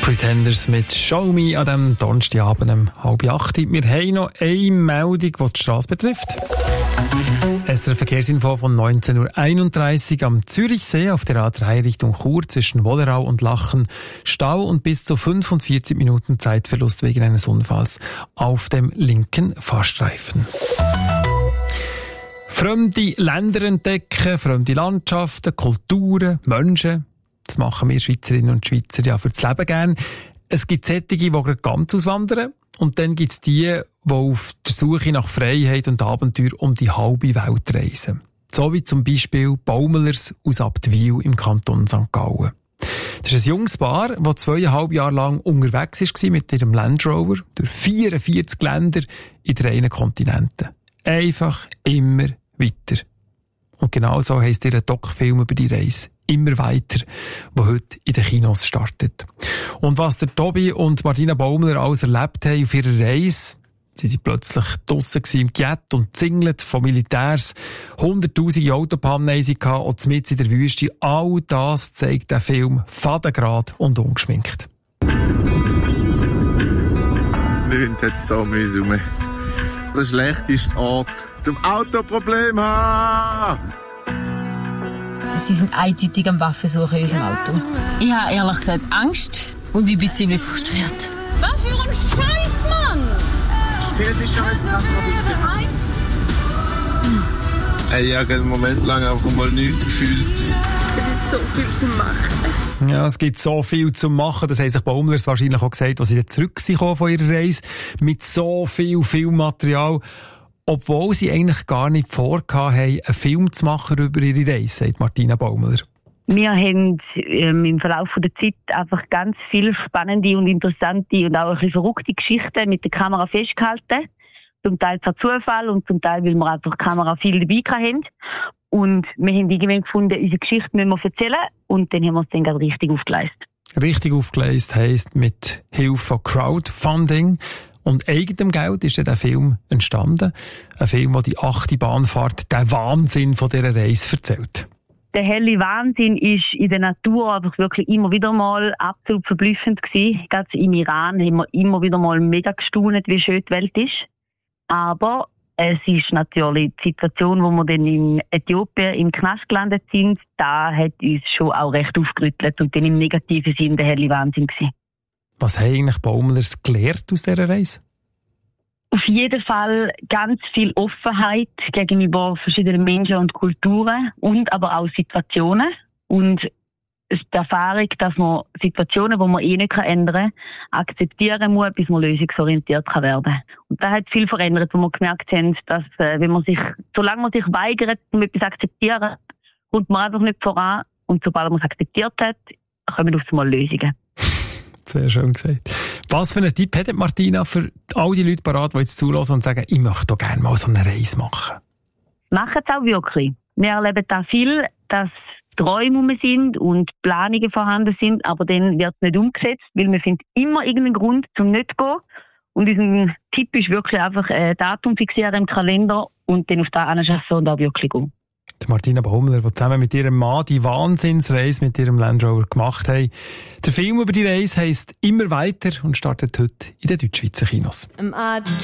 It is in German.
Pretenders mit «Show Me» an diesem Donnerstagabend um 7:30. Wir haben noch eine Meldung, die die Strasse betrifft. SRF Verkehrsinfo von 19:31 Uhr am Zürichsee auf der A3 Richtung Chur zwischen Wollerau und Lachen. Stau und bis zu 45 Minuten Zeitverlust wegen eines Unfalls auf dem linken Fahrstreifen. Fremde Länder entdecken, fremde Landschaften, Kulturen, Menschen. Das machen wir Schweizerinnen und Schweizer ja für das Leben gern. Es gibt solche, die gerade ganz auswandern. Und dann gibt es die, die auf der Suche nach Freiheit und Abenteuer um die halbe Welt reisen. So wie zum Beispiel Baumelers aus Abtwil im Kanton St. Gallen. Das ist ein junges Paar, das 2,5 Jahre lang unterwegs war mit ihrem Land Rover durch 44 Länder in 3 Kontinenten. Einfach immer weiter. Und genau so heisst ihr Doc-Film über die Reise. Immer weiter, wo heute in den Kinos startet. Und was der Tobi und Martina Baumler alles erlebt haben auf ihrer Reise, sie waren plötzlich draussen im Jet und zingelt von Militärs, 100'000 Autopannen und mitten in der Wüste, all das zeigt der Film fadengrad und ungeschminkt. Nichts jetzt hier müssen. Der schlechteste Ort zum Autoproblem haben. Sie sind eindeutig am Waffensuchen in unserem Auto. Ich habe ehrlich gesagt Angst und ich bin ziemlich frustriert. Was für ein Scheiß, Mann! Stell die Scheißkarte mal bitte. Ich habe einen Moment lang einfach mal nichts gefühlt. Es ist so viel zu machen. Ja, es gibt so viel zu machen. Das haben sich Baumlers wahrscheinlich auch gesagt, als sie dann zurück sind von ihrer Reise. Mit so viel Filmmaterial. Obwohl sie eigentlich gar nicht vorgehabt haben, einen Film zu machen über ihre Reise, sagt Martina Baumler. Wir haben im Verlauf der Zeit einfach ganz viele spannende und interessante und auch ein bisschen verrückte Geschichten mit der Kamera festgehalten. Zum Teil per Zufall und zum Teil, weil wir einfach die Kamera viel dabei hatten. Und wir haben irgendwann gefunden, unsere Geschichte müssen wir erzählen. Und dann haben wir es dann gerade richtig aufgeleistet. Richtig aufgeleistet heisst mit Hilfe von Crowdfunding. Und eigenem Geld ist dann der Film entstanden. Ein Film, der die 8. Bahnfahrt, den Wahnsinn von dieser Reise erzählt. Der helle Wahnsinn ist in der Natur einfach wirklich immer wieder mal absolut verblüffend gewesen. Gerade im Iran haben wir immer wieder mal mega gestaunt, wie schön die Welt ist. Aber es ist natürlich die Situation, wo wir dann in Äthiopien im Knast gelandet sind, da hat uns schon auch recht aufgerüttelt und dann im negativen Sinn der helle Wahnsinn gewesen. Was haben eigentlich Baumlers gelernt aus dieser Reise? Auf jeden Fall ganz viel Offenheit gegenüber verschiedenen Menschen und Kulturen und aber auch Situationen. Und die Erfahrung, dass man Situationen, die man nicht ändern kann, akzeptieren muss, bis man lösungsorientiert werden kann. Und das hat viel verändert, wo wir gemerkt haben, dass solange man sich weigert, um etwas zu akzeptieren, kommt man einfach nicht voran. Und sobald man es akzeptiert hat, kommen auf einmal Lösungen. Sehr schön gesagt. Was für einen Tipp hat Martina für all die Leute parat, die jetzt zulassen und sagen, ich möchte doch gerne mal so eine Reise machen? Machen es auch wirklich. Wir erleben da viel, dass Träume rum sind und Planungen vorhanden sind, aber dann wird es nicht umgesetzt, weil wir finden immer irgendeinen Grund zum nicht zu gehen. Und unser Tipp ist wirklich einfach ein Datum fixieren im Kalender und dann auf da anschaffen und auch wirklich gehen. Die Martina Baumler, die zusammen mit ihrem Mann die Wahnsinnsreise mit ihrem Land Rover gemacht haben. Der Film über die Reise heisst «Immer weiter» und startet heute in den Deutschschweizer Kinos.